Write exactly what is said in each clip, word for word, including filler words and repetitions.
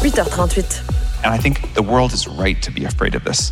huit heures trente-huit. And I think the world is right to be afraid of this.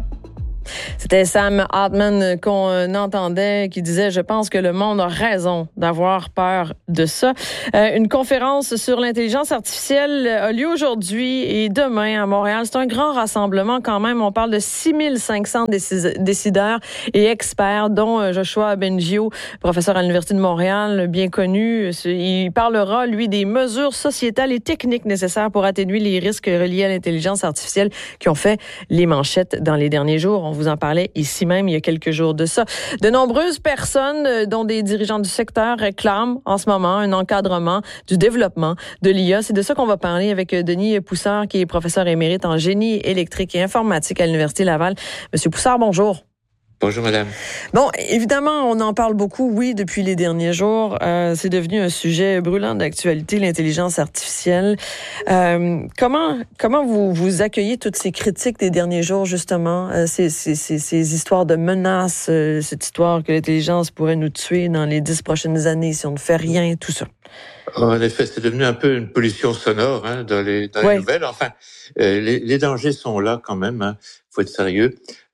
C'était Sam Altman qu'on entendait qui disait « Je pense que le monde a raison d'avoir peur de ça ». Euh, une conférence sur l'intelligence artificielle a lieu aujourd'hui et demain à Montréal. C'est un grand rassemblement quand même. On parle de six mille cinq cents décideurs et experts, dont Joshua Bengio, professeur à l'Université de Montréal, bien connu. Il parlera, lui, des mesures sociétales et techniques nécessaires pour atténuer les risques reliés à l'intelligence artificielle qui ont fait les manchettes dans les derniers jours. On vous en parlait ici même il y a quelques jours de ça. De nombreuses personnes, dont des dirigeants du secteur, réclament en ce moment un encadrement du développement de l'I A. C'est de ça qu'on va parler avec Denis Poussard, qui est professeur émérite en génie électrique et informatique à l'Université Laval. Monsieur Poussard, bonjour. Bonjour, madame. Bon, évidemment, on en parle beaucoup, oui, depuis les derniers jours. Euh, c'est devenu un sujet brûlant d'actualité, l'intelligence artificielle. Euh, comment comment vous, vous accueillez toutes ces critiques des derniers jours, justement, euh, ces, ces, ces, ces histoires de menaces, euh, cette histoire que l'intelligence pourrait nous tuer dans les dix prochaines années si on ne fait rien, tout ça? En effet, c'est devenu un peu une pollution sonore hein, dans les, dans les ouais. nouvelles. Enfin, euh, les, les dangers sont là quand même. Hein. Faut être sérieux.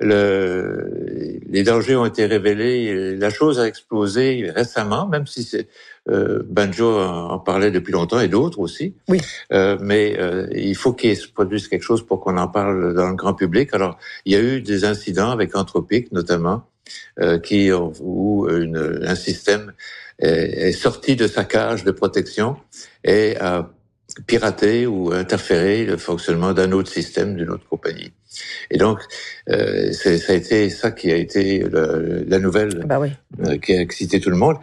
Le, les dangers ont été révélés. La chose a explosé récemment, même si c'est, euh, Banjo en parlait depuis longtemps et d'autres aussi. Oui. Euh, mais euh, il faut qu'il se produise quelque chose pour qu'on en parle dans le grand public. Alors, il y a eu des incidents avec Anthropic, notamment, euh, qui ont, où une, un système est, est sorti de sa cage de protection et a piraté ou interféré le fonctionnement d'un autre système d'une autre compagnie. Et donc, euh, c'est, ça a été ça qui a été le, la nouvelle ben oui. euh, qui a excité tout le monde.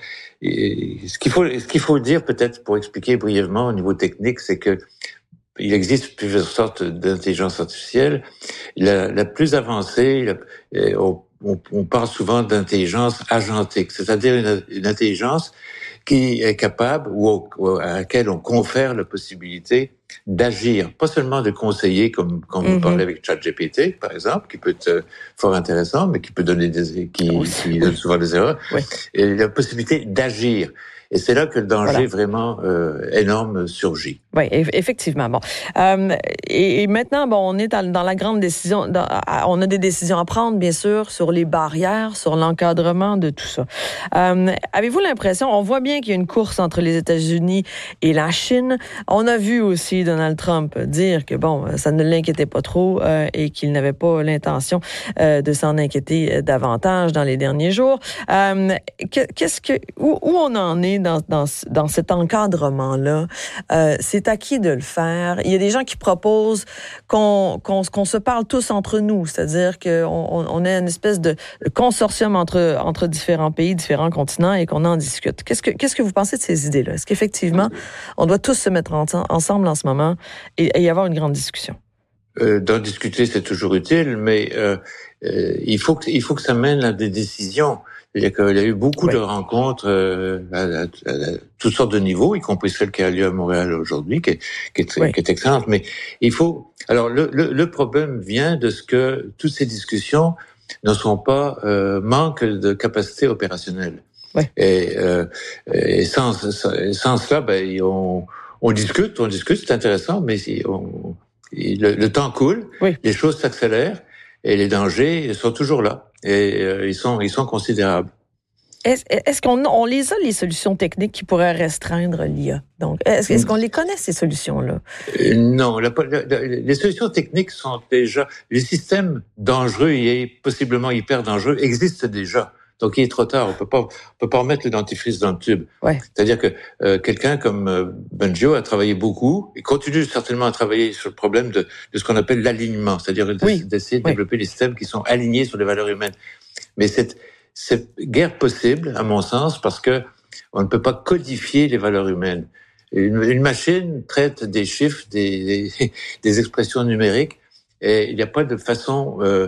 Et ce qu'il faut, ce qu'il faut dire peut-être pour expliquer brièvement au niveau technique, c'est que il existe plusieurs sortes d'intelligence artificielle. La, la plus avancée, la, on, on, on parle souvent d'intelligence agentique, c'est-à-dire une, une intelligence qui est capable ou, ou à laquelle on confère la possibilité d'agir, pas seulement de conseiller comme quand vous mm-hmm. parlez avec ChatGPT par exemple, qui peut être fort intéressant, mais qui peut donner des qui, oui, qui oui. donne souvent des erreurs. Oui. Et la possibilité d'agir. Et c'est là que le danger voilà. vraiment euh, énorme surgit. Oui, effectivement. Bon, euh, et, et maintenant, bon, on est dans, dans la grande décision. Dans, on a des décisions à prendre, bien sûr, sur les barrières, sur l'encadrement de tout ça. Euh, avez-vous l'impression, on voit bien qu'il y a une course entre les États-Unis et la Chine. On a vu aussi Donald Trump dire que bon, ça ne l'inquiétait pas trop euh, et qu'il n'avait pas l'intention euh, de s'en inquiéter davantage dans les derniers jours. Euh, qu'est-ce que, où, où on en est dans, dans, dans cet encadrement-là? Euh, c'est à qui de le faire? Il y a des gens qui proposent qu'on, qu'on, qu'on se parle tous entre nous, c'est-à-dire qu'on on, on ait une espèce de consortium entre, entre différents pays, différents continents et qu'on en discute. Qu'est-ce que, qu'est-ce que vous pensez de ces idées-là? Est-ce qu'effectivement, on doit tous se mettre en, ensemble en ce moment et, et y avoir une grande discussion? Euh, d'en discuter, c'est toujours utile, mais euh, euh, il faut que, il faut que ça mène à des décisions. C'est-à-dire qu'il y a eu beaucoup oui. de rencontres euh, à, à, à, à toutes sortes de niveaux, y compris celle qui a lieu à Montréal aujourd'hui, qui est, qui est, oui. qui est excellente. Mais il faut. Alors le, le, le problème vient de ce que toutes ces discussions ne sont pas euh, manquent de capacité opérationnelle. Oui. Et, euh, et sans, sans cela, ben on, on discute, on discute, c'est intéressant, mais on, le, le temps coule, oui. les choses s'accélèrent et les dangers sont toujours là. Et euh, ils sont ils sont considérables. Est-ce, est-ce qu'on on les a, les solutions techniques qui pourraient restreindre l'I A? Donc, est-ce, est-ce qu'on les connaît, ces solutions-là? Euh, non, la, la, la, les solutions techniques sont déjà... Les systèmes dangereux et possiblement hyper dangereux existent déjà. Donc, il est trop tard. On peut pas, on peut pas remettre le dentifrice dans le tube. Ouais. C'est-à-dire que euh, quelqu'un comme euh, Bengio a travaillé beaucoup et continue certainement à travailler sur le problème de, de ce qu'on appelle l'alignement, c'est-à-dire oui. d'essayer de oui. développer des systèmes qui sont alignés sur les valeurs humaines. Mais c'est, c'est guère possible, à mon sens, parce que on ne peut pas codifier les valeurs humaines. Une, une machine traite des chiffres, des, des, des expressions numériques, et il n'y a pas de façon euh,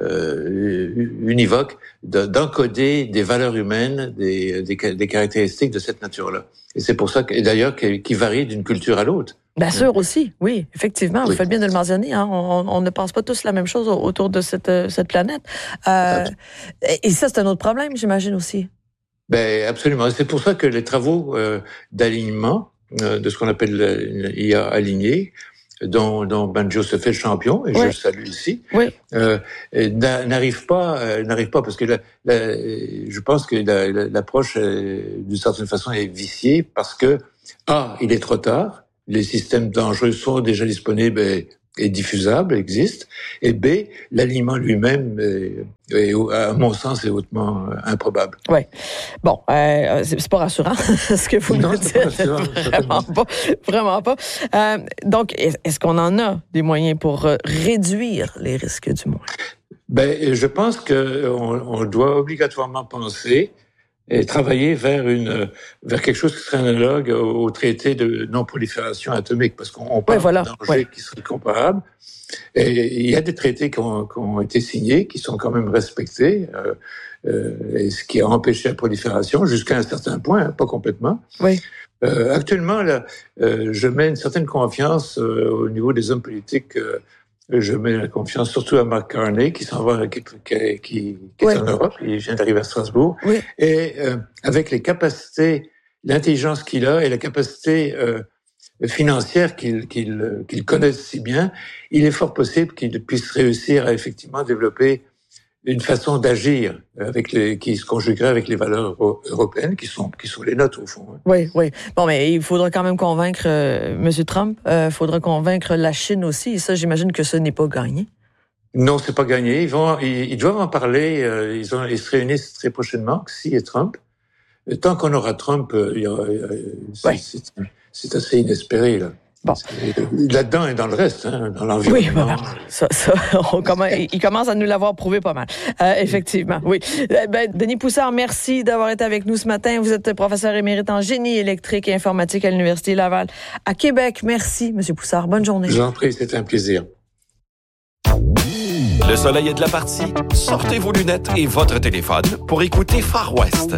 euh, univoque d'encoder des valeurs humaines, des, des, des caractéristiques de cette nature-là. Et c'est pour ça que, et d'ailleurs, qui varie d'une culture à l'autre. Bien sûr aussi, oui, effectivement, vous oui. faites bien de le mentionner. Hein? On, on ne pense pas tous la même chose autour de cette, cette planète. Euh, et ça, c'est un autre problème, j'imagine aussi. Ben absolument. C'est pour ça que les travaux euh, d'alignement, euh, de ce qu'on appelle l'I A alignée, dont, dont Banjo se fait le champion, et oui. je le salue ici, oui. euh, n'arrive pas, euh, n'arrive pas, parce que la, la, je pense que la, la, l'approche, euh, d'une certaine façon, est viciée, parce que, A, il est trop tard, les systèmes dangereux sont déjà disponibles et, et diffusables, existent, et B, l'aliment lui-même, est, est, à mon sens, est hautement improbable. Oui. Bon, euh, c'est, c'est pas rassurant, ce que vous non, nous dites. Pas rassurant, vraiment pas. Vraiment pas. Euh, donc, est-ce qu'on en a des moyens pour réduire les risques, du moins? Ben, je pense qu'on on doit obligatoirement penser et travailler vers une vers quelque chose qui serait analogue au, au traité de non-prolifération atomique, parce qu'on parle ouais, voilà. de dangers ouais. qui seraient comparables. Et il y a des traités qui ont, qui ont été signés, qui sont quand même respectés, euh, euh, et ce qui a empêché la prolifération jusqu'à un certain point, hein, pas complètement. Oui. Euh, actuellement, là, euh, je mets une certaine confiance euh, au niveau des hommes politiques. Euh, Je mets la confiance surtout à Mark Carney, qui s'en va, qui, qui, qui, qui oui. est en Europe, il vient d'arriver à Strasbourg, oui. et euh, avec les capacités, l'intelligence qu'il a et la capacité euh, financière qu'il, qu'il, qu'il connaît si bien, il est fort possible qu'il puisse réussir à effectivement développer une façon d'agir avec les, qui se conjuguerait avec les valeurs européennes qui sont, qui sont les nôtres, au fond. Oui, oui. Bon, mais il faudra quand même convaincre euh, M. Trump. Il euh, faudra convaincre la Chine aussi. Et ça, j'imagine que ce n'est pas gagné. Non, c'est pas gagné. Ils vont, ils, ils doivent en parler. Euh, ils, ont, ils se réunissent très prochainement, Xi et Trump. Et tant qu'on aura Trump, euh, il y aura, euh, c'est, ouais. c'est, c'est assez inespéré, là. Bon. Là-dedans et dans le reste, hein, dans l'environnement. Oui, voilà. Ça, ça, on commence, il commence à nous l'avoir prouvé pas mal. Euh, effectivement, oui. Ben, Denis Poussard, merci d'avoir été avec nous ce matin. Vous êtes professeur émérite en génie électrique et informatique à l'Université Laval à Québec. Merci, M. Poussard. Bonne journée. Je vous en prie, c'était un plaisir. Le soleil est de la partie. Sortez vos lunettes et votre téléphone pour écouter Far West.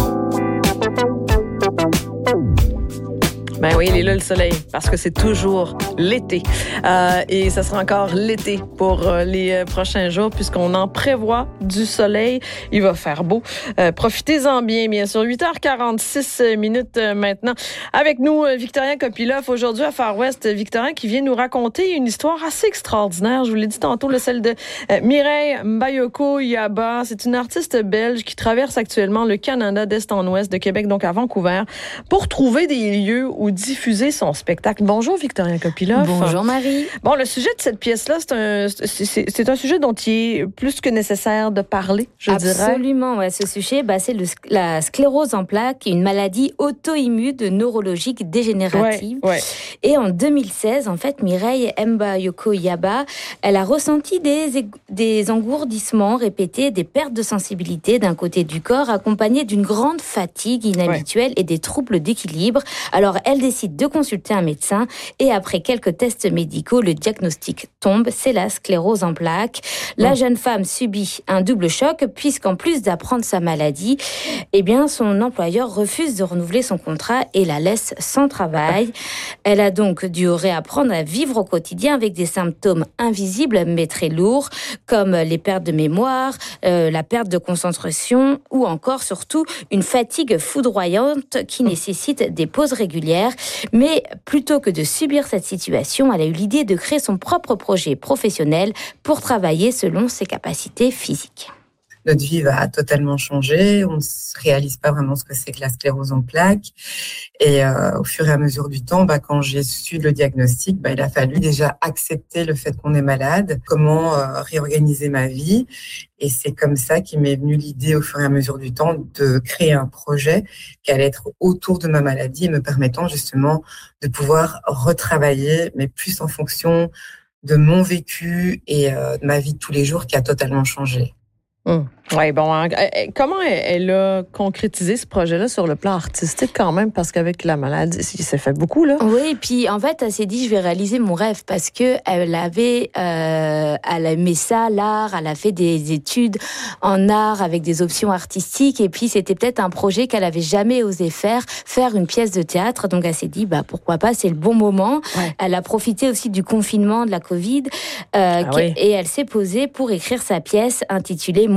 Ben oui, il est là le soleil, parce que c'est toujours l'été. Euh, et ça sera encore l'été pour euh, les euh, prochains jours, puisqu'on en prévoit du soleil. Il va faire beau. Euh, profitez-en bien, bien sûr. huit heures quarante-six minutes euh, maintenant. Avec nous, euh, Victorien Kopylov, aujourd'hui à Far West. Victorien qui vient nous raconter une histoire assez extraordinaire. Je vous l'ai dit tantôt, le celle de euh, Mireille Mbayoko-Yaba. C'est une artiste belge qui traverse actuellement le Canada d'est en ouest, de Québec, donc à Vancouver, pour trouver des lieux où diffuser son spectacle. Bonjour Victorien Kopylov. Bonjour Marie. Bon, le sujet de cette pièce-là, c'est un, c'est, c'est un sujet dont il est plus que nécessaire de parler, je Absolument, dirais. Absolument, ouais. Ce sujet, bah, c'est le, la sclérose en plaques, une maladie auto-immune neurologique dégénérative. Ouais, ouais. Et en deux mille seize, en fait, Mireille Mbayoko-Yaba, elle a ressenti des, des engourdissements répétés, des pertes de sensibilité d'un côté du corps, accompagnées d'une grande fatigue inhabituelle ouais. et des troubles d'équilibre. Alors, elle décide de consulter un médecin et après quelques tests médicaux, le diagnostic tombe, c'est la sclérose en plaques. La mmh. jeune femme subit un double choc puisqu'en plus d'apprendre sa maladie, eh bien, son employeur refuse de renouveler son contrat et la laisse sans travail. Elle a donc dû réapprendre à vivre au quotidien avec des symptômes invisibles mais très lourds comme les pertes de mémoire, euh, la perte de concentration ou encore surtout une fatigue foudroyante qui nécessite des pauses régulières. Mais plutôt que de subir cette situation, elle a eu l'idée de créer son propre projet professionnel pour travailler selon ses capacités physiques. Notre vie va totalement changer, on ne réalise pas vraiment ce que c'est que la sclérose en plaques. Et euh, au fur et à mesure du temps, bah, quand j'ai su le diagnostic, bah, il a fallu déjà accepter le fait qu'on est malade, comment euh, réorganiser ma vie. Et c'est comme ça qu'il m'est venue l'idée au fur et à mesure du temps de créer un projet qui allait être autour de ma maladie et me permettant justement de pouvoir retravailler, mais plus en fonction de mon vécu et euh, de ma vie de tous les jours qui a totalement changé. Mmh. Oui, bon, hein, comment elle a concrétisé ce projet-là sur le plan artistique quand même, parce qu'avec la maladie, ça fait beaucoup, là. Oui, et puis en fait, elle s'est dit, je vais réaliser mon rêve, parce que elle avait, euh, elle aimait ça, l'art, elle a fait des études en art avec des options artistiques, et puis c'était peut-être un projet qu'elle avait jamais osé faire, faire une pièce de théâtre, donc elle s'est dit, bah pourquoi pas, c'est le bon moment. Ouais. Elle a profité aussi du confinement, de la Covid, euh, ah oui. et elle s'est posée pour écrire sa pièce intitulée « Moi,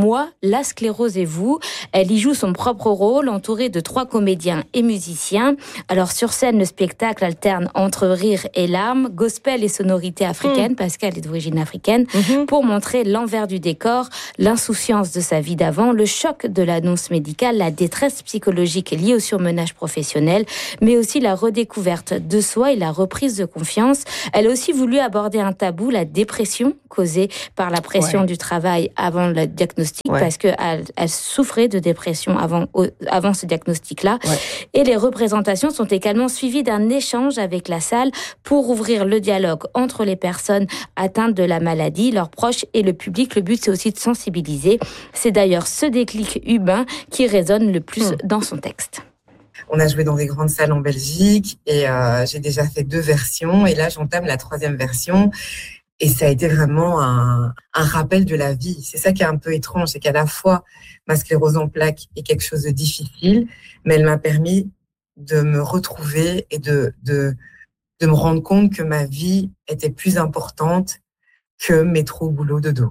La sclérose et vous. Elle y joue son propre rôle, entourée de trois comédiens et musiciens. Alors sur scène, le spectacle alterne entre rire et larmes, gospel et sonorités africaines, mmh. parce qu'elle est d'origine africaine, mmh. pour montrer l'envers du décor, l'insouciance de sa vie d'avant, le choc de l'annonce médicale, la détresse psychologique liée au surmenage professionnel, mais aussi la redécouverte de soi et la reprise de confiance. Elle a aussi voulu aborder un tabou, la dépression causée par la pression ouais. du travail avant le diagnostic, ouais. parce qu'elle elle souffrait de dépression avant, avant ce diagnostic-là. Ouais. Et les représentations sont également suivies d'un échange avec la salle pour ouvrir le dialogue entre les personnes atteintes de la maladie, leurs proches et le public. Le but, c'est aussi de sensibiliser. C'est d'ailleurs ce déclic humain qui résonne le plus mmh. dans son texte. On a joué dans des grandes salles en Belgique et euh, j'ai déjà fait deux versions. Et là, j'entame la troisième version. Et ça a été vraiment un, un rappel de la vie. C'est ça qui est un peu étrange, c'est qu'à la fois, ma sclérose en plaques est quelque chose de difficile, mais elle m'a permis de me retrouver et de, de, de me rendre compte que ma vie était plus importante que métro, boulot, dodo.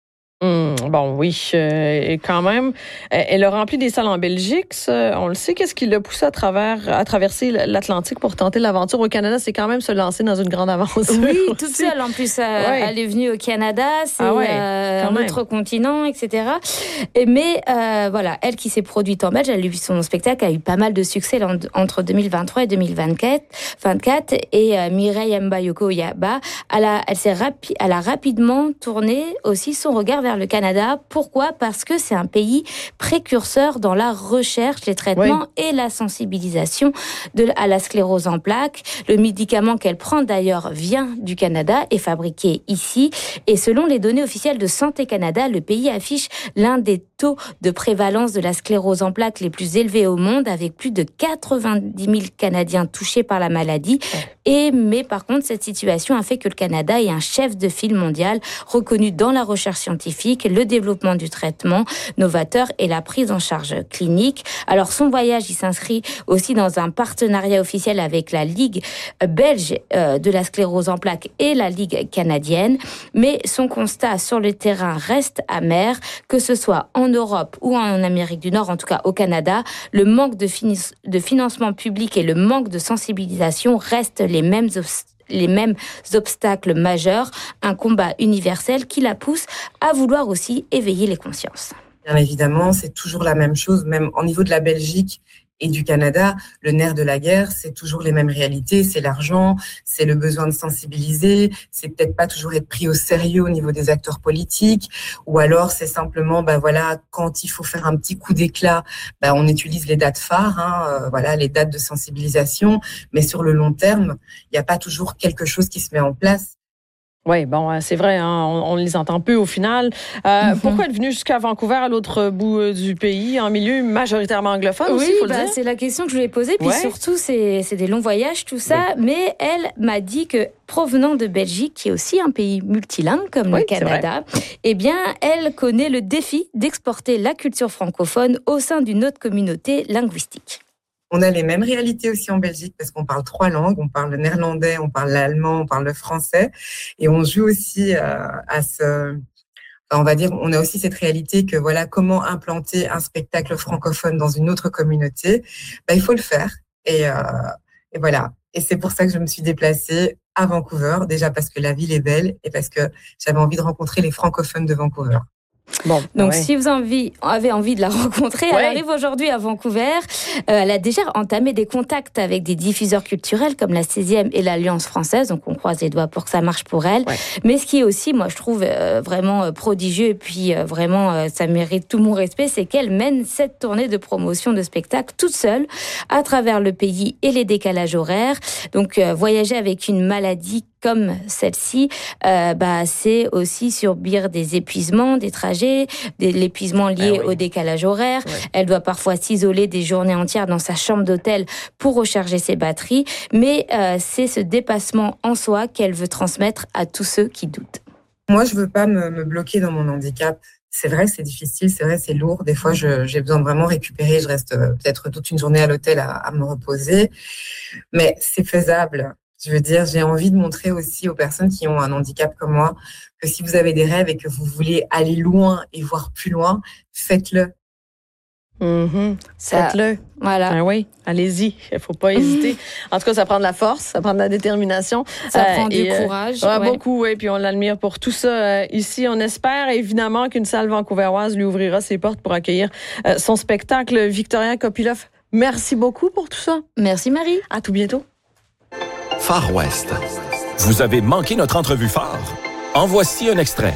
Mmh, bon, oui, euh, et quand même, elle a rempli des salles en Belgique, ça, on le sait. Qu'est-ce qui l'a poussé à travers, à traverser l'Atlantique pour tenter l'aventure au Canada? C'est quand même se lancer dans une grande aventure. Oui, toute seule. En plus, euh, ouais. elle est venue au Canada, c'est ah ouais, euh, un même. autre continent, et cetera. Et, mais euh, voilà, elle qui s'est produite en Belgique, elle a eu son spectacle, a eu pas mal de succès entre deux mille vingt-trois et deux mille vingt-quatre. vingt-quatre, et euh, Mireille Mbayoko Yaba, elle a, elle s'est rapi- elle a rapidement tourné aussi son regard vers le Canada. Pourquoi? Parce que c'est un pays précurseur dans la recherche, les traitements oui. et la sensibilisation de, à la sclérose en plaques. Le médicament qu'elle prend d'ailleurs vient du Canada, est fabriqué ici. Et selon les données officielles de Santé Canada, le pays affiche l'un des taux de prévalence de la sclérose en plaques les plus élevés au monde, avec plus de quatre-vingt-dix mille Canadiens touchés par la maladie. Et, mais par contre, cette situation a fait que le Canada est un chef de file mondial reconnu dans la recherche scientifique, le développement du traitement novateur et la prise en charge clinique. Alors, son voyage, il s'inscrit aussi dans un partenariat officiel avec la Ligue belge de la sclérose en plaques et la Ligue canadienne. Mais son constat sur le terrain reste amer, que ce soit en Europe ou en Amérique du Nord, en tout cas au Canada, le manque de, fin- de financement public et le manque de sensibilisation restent les mêmes obstacles. les mêmes obstacles majeurs, un combat universel qui la pousse à vouloir aussi éveiller les consciences. Bien évidemment, c'est toujours la même chose, même au niveau de la Belgique et du Canada, le nerf de la guerre, c'est toujours les mêmes réalités, c'est l'argent, c'est le besoin de sensibiliser, c'est peut-être pas toujours être pris au sérieux au niveau des acteurs politiques, ou alors c'est simplement, ben voilà, quand il faut faire un petit coup d'éclat, ben on utilise les dates phares, hein, euh, voilà, les dates de sensibilisation, mais sur le long terme, il n'y a pas toujours quelque chose qui se met en place. Oui, bon, c'est vrai, hein, on, on les entend peu au final. Euh, mm-hmm. Pourquoi être venue jusqu'à Vancouver, à l'autre bout du pays, en milieu majoritairement anglophone oui, aussi, faut bah, le dire? C'est la question que je lui ai posée. Puis ouais. surtout, c'est, c'est des longs voyages, tout ça. Oui. Mais elle m'a dit que, provenant de Belgique, qui est aussi un pays multilingue comme oui, le Canada, eh bien, elle connaît le défi d'exporter la culture francophone au sein d'une autre communauté linguistique. On a les mêmes réalités aussi en Belgique parce qu'on parle trois langues, on parle le néerlandais, on parle l'allemand, on parle le français et on joue aussi euh, à ce, enfin, on va dire, on a aussi cette réalité que voilà, comment implanter un spectacle francophone dans une autre communauté, ben, il faut le faire et, euh, et voilà. Et c'est pour ça que je me suis déplacée à Vancouver, déjà parce que la ville est belle et parce que j'avais envie de rencontrer les francophones de Vancouver. Bon, donc ouais. si vous envie, avez envie de la rencontrer, ouais. elle arrive aujourd'hui à Vancouver. Euh, elle a déjà entamé des contacts avec des diffuseurs culturels comme la seizième et l'Alliance française, donc on croise les doigts pour que ça marche pour elle. Ouais. Mais ce qui est aussi, moi je trouve euh, vraiment prodigieux et puis euh, vraiment euh, ça mérite tout mon respect, c'est qu'elle mène cette tournée de promotion de spectacle toute seule à travers le pays et les décalages horaires. Donc euh, voyager avec une maladie comme celle-ci, euh, bah, c'est aussi subir des épuisements, des trajets, de l'épuisement lié ah oui. au décalage horaire. Ouais. Elle doit parfois s'isoler des journées entières dans sa chambre d'hôtel pour recharger ses batteries. Mais euh, c'est ce dépassement en soi qu'elle veut transmettre à tous ceux qui doutent. Moi, je veux pas me, me bloquer dans mon handicap. C'est vrai que c'est difficile, c'est vrai que c'est lourd. Des fois, je, j'ai besoin de vraiment récupérer. Je reste peut-être toute une journée à l'hôtel à, à me reposer. Mais c'est faisable. Je veux dire, j'ai envie de montrer aussi aux personnes qui ont un handicap comme moi que si vous avez des rêves et que vous voulez aller loin et voir plus loin, faites-le. Mm-hmm. Faites-le. Voilà. Ben oui, allez-y. Il ne faut pas hésiter. En tout cas, ça prend de la force, ça prend de la détermination. Ça euh, prend du et, courage. Euh, ouais, ouais. Beaucoup, oui. Puis on l'admire pour tout ça. Euh, ici, on espère évidemment qu'une salle vancouveroise lui ouvrira ses portes pour accueillir euh, son spectacle. Victoria Kopylov, merci beaucoup pour tout ça. Merci Marie. À tout bientôt. Far West. Vous avez manqué notre entrevue phare? En voici un extrait.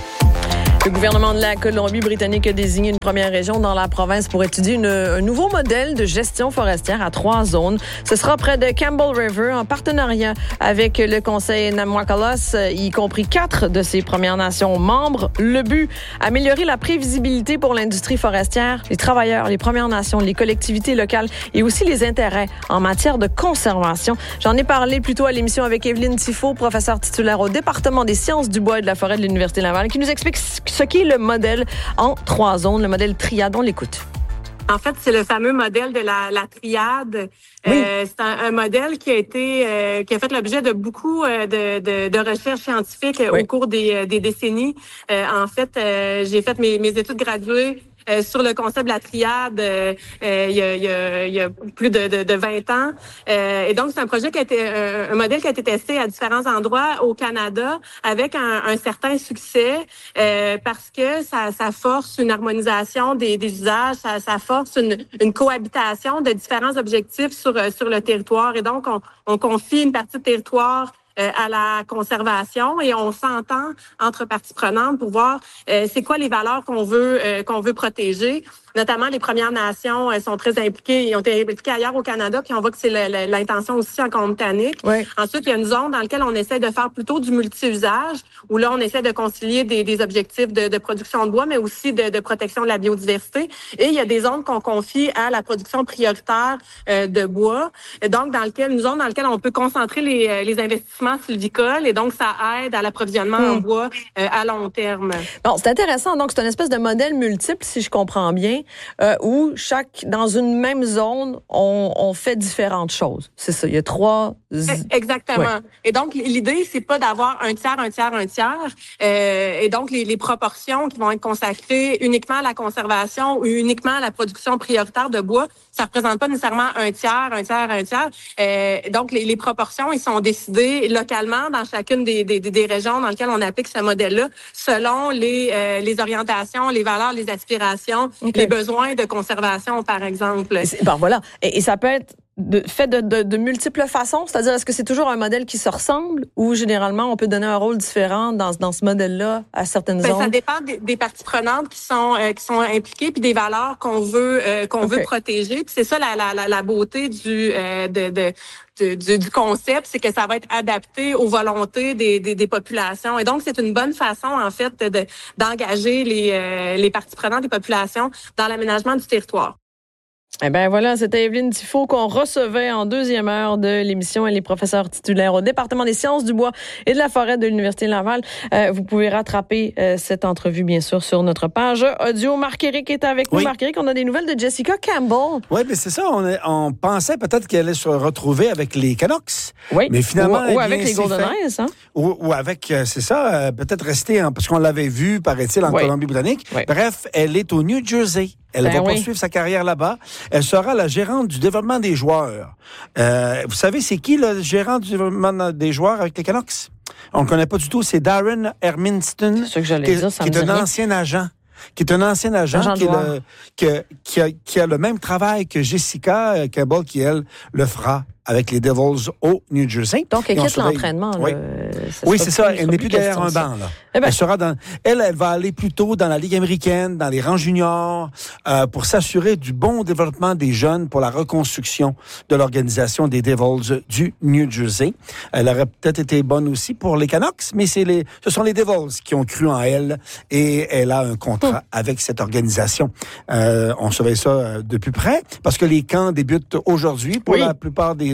Le gouvernement de la Colombie-Britannique a désigné une première région dans la province pour étudier une, un nouveau modèle de gestion forestière à trois zones. Ce sera près de Campbell River en partenariat avec le Conseil Namwakalos, y compris quatre de ses Premières Nations membres. Le but, améliorer la prévisibilité pour l'industrie forestière, les travailleurs, les Premières Nations, les collectivités locales et aussi les intérêts en matière de conservation. J'en ai parlé plus tôt à l'émission avec Evelyne Tifo, professeure titulaire au département des sciences du bois et de la forêt de l'Université Laval, qui nous explique ce qu'est le modèle en trois zones, le modèle triade. On l'écoute. En fait, c'est le fameux modèle de la, la triade. Oui. Euh, c'est un, un modèle qui a été, euh, qui a fait l'objet de beaucoup euh, de, de, de recherches scientifiques oui. au cours des, des décennies. Euh, en fait, euh, j'ai fait mes, mes études graduées Euh, sur le concept de la triade euh, euh, il, y a, il, y a, il y a plus de, de, de vingt ans. Euh, et donc, c'est un projet qui a été, euh, un modèle qui a été testé à différents endroits au Canada avec un, un certain succès euh, parce que ça, ça force une harmonisation des, des usages, ça, ça force une, une cohabitation de différents objectifs sur, sur le territoire. Et donc, on, on confie une partie du territoire à la conservation et on s'entend entre parties prenantes pour voir euh, c'est quoi les valeurs qu'on veut euh, qu'on veut protéger. Notamment, les Premières Nations elles sont très impliquées. Ils ont été impliquées ailleurs au Canada, puis on voit que c'est le, le, l'intention aussi en Colombie-Britannique. Oui. Ensuite, il y a une zone dans laquelle on essaie de faire plutôt du multi-usage, où là, on essaie de concilier des, des objectifs de, de production de bois, mais aussi de, de protection de la biodiversité. Et il y a des zones qu'on confie à la production prioritaire euh, de bois, donc dans lequel, une zone dans laquelle on peut concentrer les, les investissements sylvicoles, et donc ça aide à l'approvisionnement mmh. en bois euh, à long terme. Bon, c'est intéressant. Donc, c'est une espèce de modèle multiple, si je comprends bien. Euh, où chaque dans une même zone, on, on fait différentes choses. C'est ça, il y a trois... Exactement. Ouais. Et donc, l'idée, c'est pas d'avoir un tiers, un tiers, un tiers. Euh, et donc, les, les proportions qui vont être consacrées uniquement à la conservation ou uniquement à la production prioritaire de bois, ça représente pas nécessairement un tiers, un tiers, un tiers. Euh, donc, les, les proportions, ils sont décidées localement dans chacune des, des, des régions dans lesquelles on applique ce modèle-là, selon les, euh, les orientations, les valeurs, les aspirations, okay. les besoins de conservation, par exemple. Ben voilà. Et, et ça peut être de, fait de, de, de multiples façons? C'est-à-dire, est-ce que c'est toujours un modèle qui se ressemble ou généralement on peut donner un rôle différent dans, dans ce modèle-là à certaines ben, zones? Ça dépend des, des parties prenantes qui sont euh, qui sont impliquées puis des valeurs qu'on veut euh, qu'on okay. veut protéger. Puis c'est ça la, la, la, la beauté du euh, de, de Du, du concept, c'est que ça va être adapté aux volontés des, des, des populations. Et donc, c'est une bonne façon, en fait, de, d'engager les, euh, les parties prenantes des populations dans l'aménagement du territoire. Eh bien voilà, c'était Evelyne Tifo qu'on recevait en deuxième heure de l'émission. Elle est professeure titulaire au département des sciences du bois et de la forêt de l'Université Laval. Euh, vous pouvez rattraper euh, cette entrevue, bien sûr, sur notre page audio. Marc-Éric est avec oui. nous. Marc-Éric, on a des nouvelles de Jessica Campbell. Oui, mais c'est ça. On, est, on pensait peut-être qu'elle allait se retrouver avec les Canucks. Oui. Mais finalement, ou, ou avec les Golden Knights. Hein? Ou, ou avec, c'est ça, euh, peut-être rester, en, parce qu'on l'avait vu, paraît-il, en oui. Colombie-Britannique. Oui. Bref, elle est au New Jersey. Elle ben va oui. poursuivre sa carrière là-bas. Elle sera la gérante du développement des joueurs. Euh, vous savez, c'est qui le gérant du développement des joueurs avec les Canucks? On ne le connaît pas du tout. C'est Darren Herminston, c'est ce que j'allais qui, dire, ça qui me est un rien. ancien agent. qui est un ancien agent, agent qui, le, qui, qui, a, qui a le même travail que Jessica Campbell, qui, elle, le fera avec les Devils au New Jersey. Donc, elle quitte l'entraînement. Oui, oui c'est ça. Elle n'est plus derrière un banc. Là. Eh ben, elle, sera dans, elle, elle va aller plutôt dans la Ligue américaine, dans les rangs juniors, euh, pour s'assurer du bon développement des jeunes pour la reconstruction de l'organisation des Devils du New Jersey. Elle aurait peut-être été bonne aussi pour les Canucks, mais c'est les, ce sont les Devils qui ont cru en elle et elle a un contrat hum. avec cette organisation. Euh, on surveille ça de plus près parce que les camps débutent aujourd'hui pour oui. la plupart des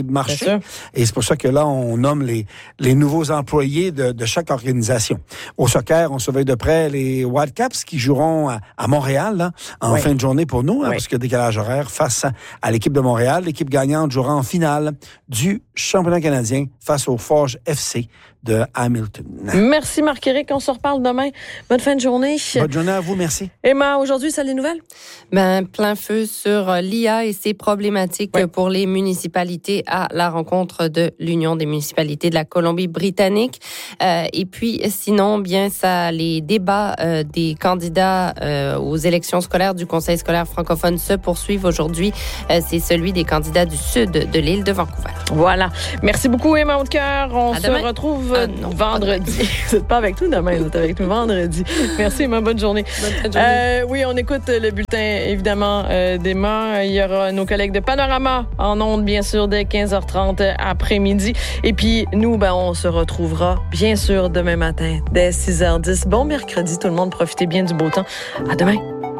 de marché. Et c'est pour ça que là, on nomme les, les nouveaux employés de, de chaque organisation. Au soccer, on surveille de près les Whitecaps qui joueront à, à Montréal là, en oui. fin de journée pour nous, hein, oui. parce qu'il y a décalage horaire face à, à l'équipe de Montréal. L'équipe gagnante jouera en finale du championnat canadien face au Forge F C de Hamilton. Merci Marc-Éric, on se reparle demain. Bonne fin de journée. Bonne journée à vous, merci. Emma, aujourd'hui, ça les nouvelles? Ben, plein feu sur l'I A et ses problématiques oui. pour les municipalités à la rencontre de l'Union des municipalités de la Colombie-Britannique. Euh, et puis, sinon, bien, ça, les débats euh, des candidats euh, aux élections scolaires du Conseil scolaire francophone se poursuivent aujourd'hui. Euh, c'est celui des candidats du sud de l'île de Vancouver. Voilà. Merci beaucoup, Emma Hautecœur. On à se demain. retrouve ah, non, vendredi. Vous n'êtes pas avec nous demain, vous êtes avec nous vendredi. Merci, Emma. Bonne journée. Bonne journée. Euh, oui, on écoute le bulletin, évidemment, euh, d'Emma. Il y aura nos collègues de Panorama en ondes, bien sûr, dès quinze heures trente après-midi. Et puis, nous, ben, on se retrouvera, bien sûr, demain matin, dès six heures dix. Bon mercredi, tout le monde. Profitez bien du beau temps. À demain.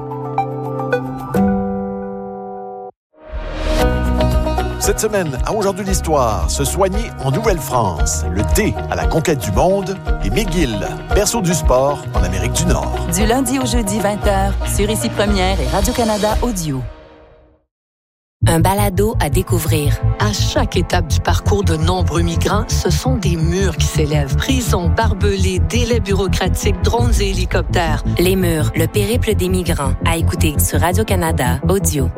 Cette semaine, à Aujourd'hui l'Histoire, se soigner en Nouvelle-France, le thé à la conquête du monde et McGill, berceau du sport en Amérique du Nord. Du lundi au jeudi vingt heures, sur Ici Première et Radio-Canada Audio. Un balado à découvrir. À chaque étape du parcours de nombreux migrants, ce sont des murs qui s'élèvent. Prisons, barbelés, délais bureaucratiques, drones et hélicoptères. Les murs, le périple des migrants. À écouter sur Radio-Canada Audio.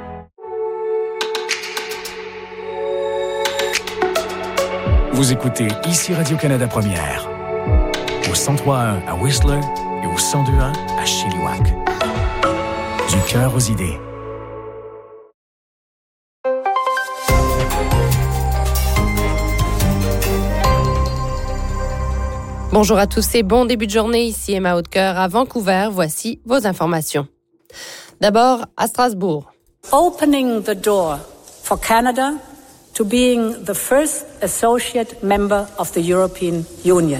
Vous écoutez Ici Radio-Canada Première. Au cent trois point un à Whistler et au cent deux point un à Chilliwack. Du cœur aux idées. Bonjour à tous et bon début de journée. Ici Emma Hautecœur à Vancouver. Voici vos informations. D'abord, à Strasbourg. Opening the door for Canada to being the first associate member of the European Union.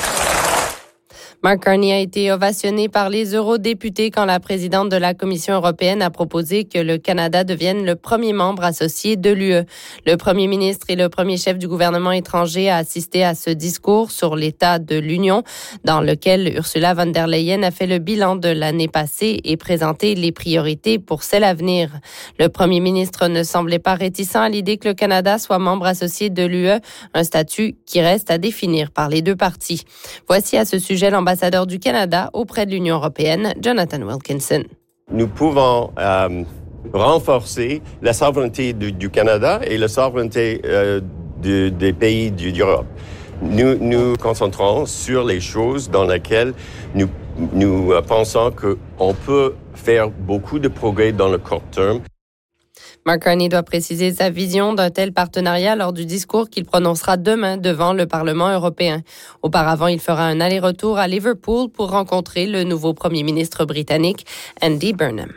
Mark Carney a été ovationné par les eurodéputés quand la présidente de la Commission européenne a proposé que le Canada devienne le premier membre associé de l'U E. Le premier ministre et le premier chef du gouvernement étranger a assisté à ce discours sur l'état de l'Union, dans lequel Ursula von der Leyen a fait le bilan de l'année passée et présenté les priorités pour celle à venir. Le premier ministre ne semblait pas réticent à l'idée que le Canada soit membre associé de l'U E, un statut qui reste à définir par les deux parties. Voici à ce sujet l'ambassadeur Ambassadeur du Canada auprès de l'Union européenne, Jonathan Wilkinson. Nous pouvons euh, renforcer la souveraineté du, du Canada et la souveraineté euh, de, des pays de l'Europe. Nous nous concentrons sur les choses dans lesquelles nous, nous pensons qu'on peut faire beaucoup de progrès dans le court terme. Mark Carney doit préciser sa vision d'un tel partenariat lors du discours qu'il prononcera demain devant le Parlement européen. Auparavant, il fera un aller-retour à Liverpool pour rencontrer le nouveau premier ministre britannique, Andy Burnham.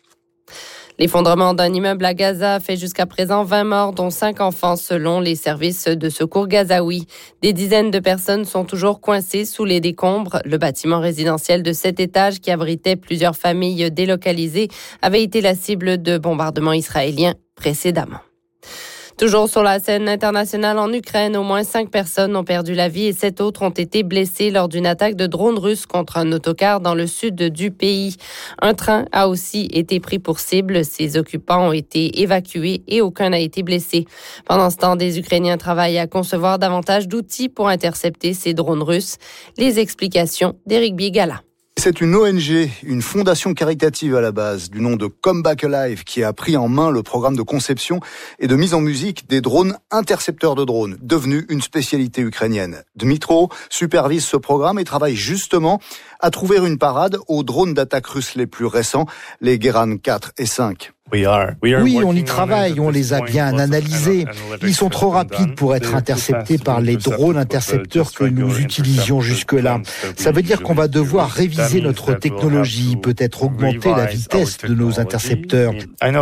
L'effondrement d'un immeuble à Gaza fait jusqu'à présent vingt morts, dont cinq enfants, selon les services de secours gazaouis. Des dizaines de personnes sont toujours coincées sous les décombres. Le bâtiment résidentiel de sept étages qui abritait plusieurs familles délocalisées avait été la cible de bombardements israéliens précédemment. Toujours sur la scène internationale en Ukraine, au moins cinq personnes ont perdu la vie et sept autres ont été blessées lors d'une attaque de drones russes contre un autocar dans le sud du pays. Un train a aussi été pris pour cible. Ses occupants ont été évacués et aucun n'a été blessé. Pendant ce temps, des Ukrainiens travaillent à concevoir davantage d'outils pour intercepter ces drones russes. Les explications d'Éric Biegala. C'est une O N G, une fondation caritative à la base, du nom de Come Back Alive, qui a pris en main le programme de conception et de mise en musique des drones intercepteurs de drones, devenu une spécialité ukrainienne. Dmitro supervise ce programme et travaille justement à trouver une parade aux drones d'attaque russes les plus récents, les Geran quatre et cinq. Oui, on y travaille, on les a bien analysés. Ils sont trop rapides pour être interceptés par les drones intercepteurs que nous utilisions jusque-là. Ça veut dire qu'on va devoir réviser notre technologie, peut-être augmenter la vitesse de nos intercepteurs.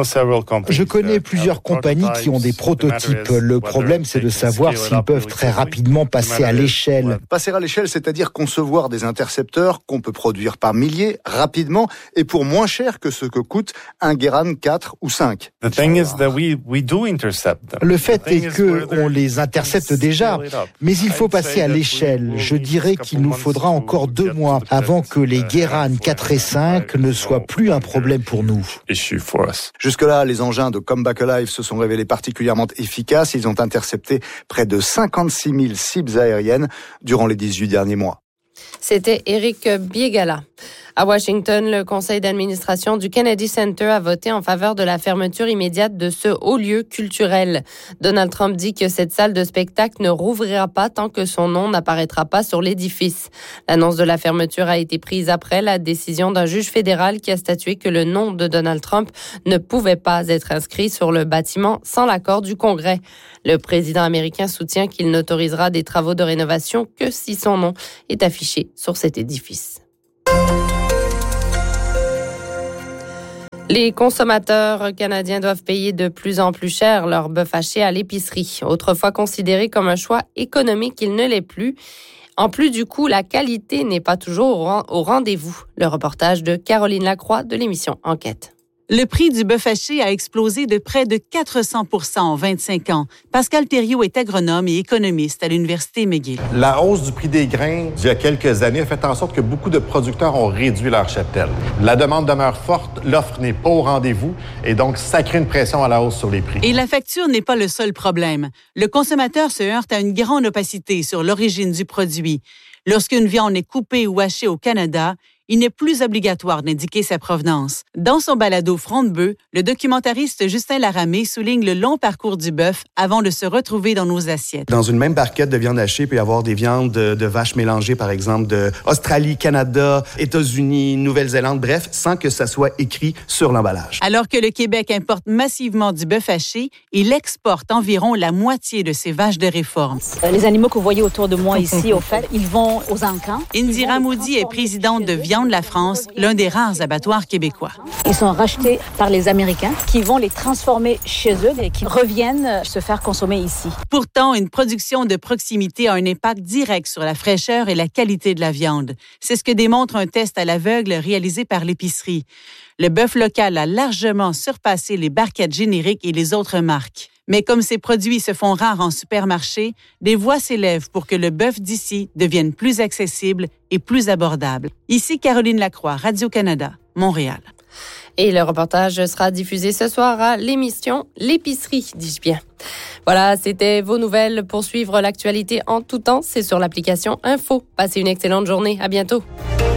Je connais plusieurs compagnies qui ont des prototypes. Le problème, c'est de savoir s'ils peuvent très rapidement passer à l'échelle. Passer à l'échelle, c'est-à-dire concevoir des intercepteurs qu'on peut produire par milliers, rapidement, et pour moins cher que ce que coûte un Geran quatre. quatre ou cinq. The thing is that we, we do intercept them. Le fait est que on les intercepte déjà, mais il faut passer à l'échelle. Je dirais qu'il nous faudra encore deux mois avant que les Guéran quatre et cinq ne soient plus un problème pour nous. Jusque-là, les engins de Comeback Alive se sont révélés particulièrement efficaces. Ils ont intercepté près de cinquante-six mille cibles aériennes durant les dix-huit derniers mois. C'était Éric Biegala. À Washington, le conseil d'administration du Kennedy Center a voté en faveur de la fermeture immédiate de ce haut lieu culturel. Donald Trump dit que cette salle de spectacle ne rouvrira pas tant que son nom n'apparaîtra pas sur l'édifice. L'annonce de la fermeture a été prise après la décision d'un juge fédéral qui a statué que le nom de Donald Trump ne pouvait pas être inscrit sur le bâtiment sans l'accord du Congrès. Le président américain soutient qu'il n'autorisera des travaux de rénovation que si son nom est affiché sur cet édifice. Les consommateurs canadiens doivent payer de plus en plus cher leur bœuf haché à l'épicerie. Autrefois considéré comme un choix économique, il ne l'est plus. En plus du coup, la qualité n'est pas toujours au rendez-vous. Le reportage de Caroline Lacroix de l'émission Enquête. Le prix du bœuf haché a explosé de près de quatre cents pour cent en vingt-cinq ans. Pascal Thériault est agronome et économiste à l'Université McGill. La hausse du prix des grains d'il y a quelques années a fait en sorte que beaucoup de producteurs ont réduit leur cheptel. La demande demeure forte, l'offre n'est pas au rendez-vous et donc ça crée une pression à la hausse sur les prix. Et la facture n'est pas le seul problème. Le consommateur se heurte à une grande opacité sur l'origine du produit. Lorsqu'une viande est coupée ou hachée au Canada, il n'est plus obligatoire d'indiquer sa provenance. Dans son balado Front de bœuf, le documentariste Justin Laramé souligne le long parcours du bœuf avant de se retrouver dans nos assiettes. Dans une même barquette de viande hachée, il peut y avoir des viandes de, de vaches mélangées, par exemple, d'Australie, Canada, États-Unis, Nouvelle-Zélande, bref, sans que ça soit écrit sur l'emballage. Alors que le Québec importe massivement du bœuf haché, il exporte environ la moitié de ses vaches de réforme. Les animaux que vous voyez autour de moi ici, au fait, ils vont aux encans. Indira Moody est présidente de Viande de la France, l'un des rares abattoirs québécois. Ils sont rachetés par les Américains qui vont les transformer chez eux et qui reviennent se faire consommer ici. Pourtant, une production de proximité a un impact direct sur la fraîcheur et la qualité de la viande. C'est ce que démontre un test à l'aveugle réalisé par l'épicerie. Le bœuf local a largement surpassé les barquettes génériques et les autres marques. Mais comme ces produits se font rares en supermarché, des voix s'élèvent pour que le bœuf d'ici devienne plus accessible et plus abordable. Ici Caroline Lacroix, Radio-Canada, Montréal. Et le reportage sera diffusé ce soir à l'émission L'épicerie, dis-je bien. Voilà, c'était vos nouvelles. Pour suivre l'actualité en tout temps, c'est sur l'application Info. Passez une excellente journée. À bientôt.